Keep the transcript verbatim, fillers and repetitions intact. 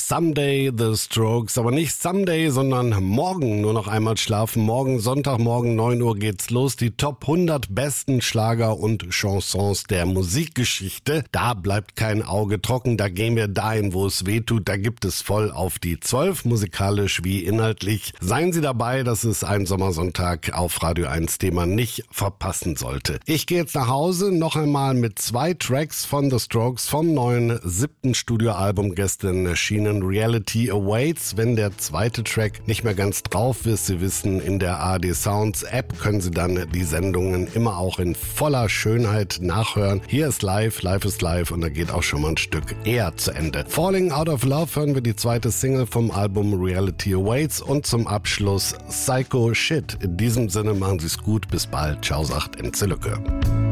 Someday The Strokes, aber nicht Someday, sondern morgen nur noch einmal schlafen. Morgen, Sonntagmorgen, neun Uhr geht's los. Die Top hundert besten Schlager und Chansons der Musikgeschichte. Da bleibt kein Auge trocken, da gehen wir dahin, wo es weh tut. Da gibt es voll auf die zwölf, musikalisch wie inhaltlich. Seien Sie dabei, das ist ein Sommersonntag auf Radio eins, den man nicht verpassen sollte. Ich gehe jetzt nach Hause, noch einmal mit zwei Tracks von The Strokes vom neuen siebten Studioalbum gestern erschienen, Reality Awaits. Wenn der zweite Track nicht mehr ganz drauf ist, Sie wissen, in der A R D Sounds App können Sie dann die Sendungen immer auch in voller Schönheit nachhören. Hier ist live, live ist live und da geht auch schon mal ein Stück eher zu Ende. Falling Out of Love hören wir die zweite Single vom Album Reality Awaits und zum Abschluss Psycho Shit. In diesem Sinne machen Sie es gut, bis bald. Ciao, sagt Enze Lücke.